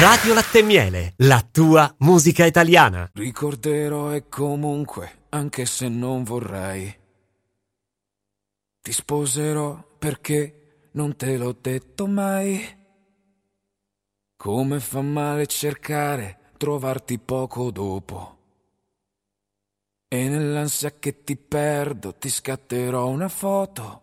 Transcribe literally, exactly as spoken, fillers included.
Radio Latte e Miele, la tua musica italiana. Ricorderò e comunque, anche se non vorrei, ti sposerò perché non te l'ho detto mai. Come fa male cercare, trovarti poco dopo. E nell'ansia che ti perdo ti scatterò una foto